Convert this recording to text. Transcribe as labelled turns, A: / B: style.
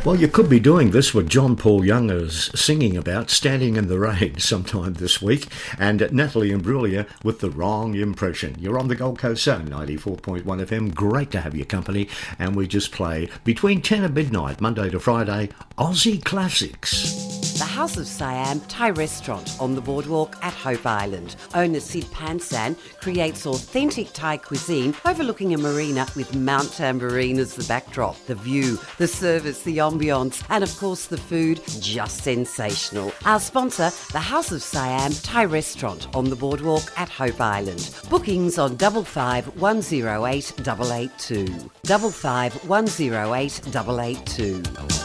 A: Well, you could be doing this what John Paul Young is singing about, Standing in the Rain, sometime this week, and Natalie Imbruglia with The Wrong Impression. You're on the Gold Coast Zone, 94.1 FM. Great to have your company, and we just play between 10 and midnight, Monday to Friday, Aussie classics.
B: The House of Siam Thai restaurant on the boardwalk at Hope Island. Owner Sid Pansan creates authentic Thai cuisine overlooking a marina with Mount Tambourine as the backdrop. The view, the service, the ambience, and of course the food, just sensational. Our sponsor, the House of Siam Thai restaurant on the boardwalk at Hope Island. Bookings on 55 108 882. 55 108 882.